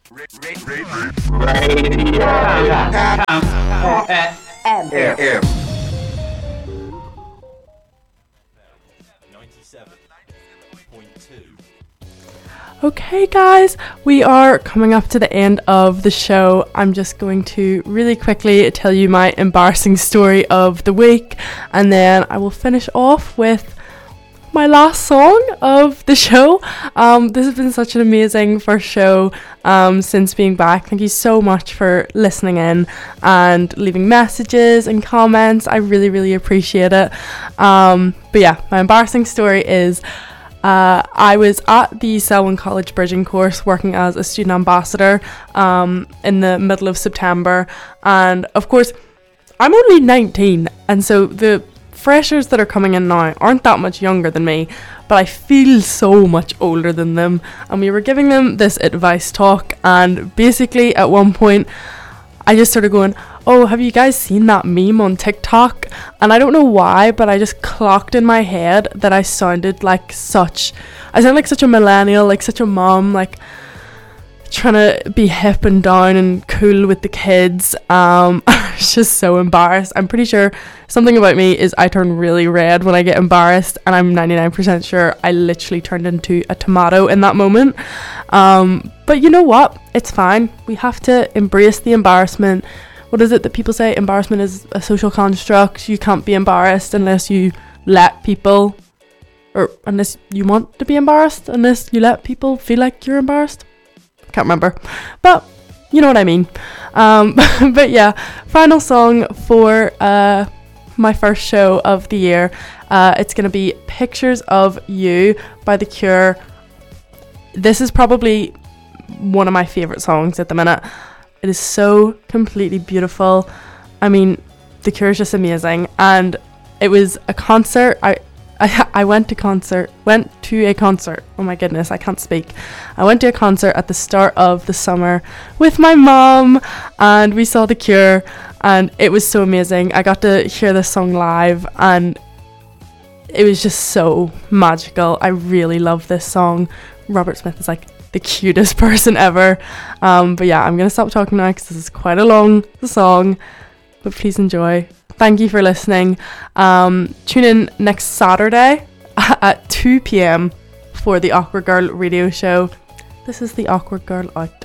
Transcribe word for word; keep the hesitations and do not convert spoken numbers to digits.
Okay guys, we are coming up to the end of the show. I'm just going to really quickly tell you my embarrassing story of the week, and then I will finish off with my last song of the show. Um, this has been such an amazing first show um, since being back. Thank you so much for listening in and leaving messages and comments. I really, really appreciate it. Um, but yeah, my embarrassing story is Uh, I was at the Selwyn College Bridging course working as a student ambassador um, in the middle of September, and of course I'm only nineteen, and so the freshers that are coming in now aren't that much younger than me, but I feel so much older than them. And we were giving them this advice talk, and basically at one point I just started going, oh, have you guys seen that meme on TikTok? And I don't know why, but I just clocked in my head that I sounded like such, I sound like such a millennial, like such a mom, like trying to be hip and down and cool with the kids. Um, I was just so embarrassed. I'm pretty sure something about me is I turn really red when I get embarrassed, and I'm ninety-nine percent sure I literally turned into a tomato in that moment. Um, but you know what? It's fine. We have to embrace the embarrassment. What is it that people say? Embarrassment is a social construct. You can't be embarrassed unless you let people, or unless you want to be embarrassed, unless you let people feel like you're embarrassed. Can't remember, but you know what I mean. Um, but yeah, final song for uh, my first show of the year. Uh, it's going to be Pictures of You by The Cure. This is probably one of my favourite songs at the minute. It is so completely beautiful. I mean, The Cure is just amazing, and it was a concert. I, I I went to concert, went to a concert. Oh my goodness, I can't speak. I went to a concert at the start of the summer with my mom, and we saw The Cure, and it was so amazing. I got to hear this song live, and it was just so magical. I really love this song. Robert Smith is like the cutest person ever. Um, but yeah, I'm gonna stop talking now because this is quite a long song, but please enjoy. Thank you for listening. Um, tune in next Saturday at two p.m. for the Awkward Girl radio show. This is the Awkward Girl out.